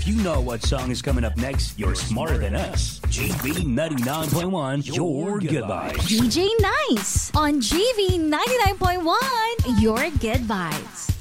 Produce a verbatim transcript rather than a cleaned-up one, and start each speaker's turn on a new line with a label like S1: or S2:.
S1: you know what song is coming up next, you're smarter than us. G B ninety-nine point one, your good vibes.
S2: D J Nice on G V ninety-nine point one, your good vibes.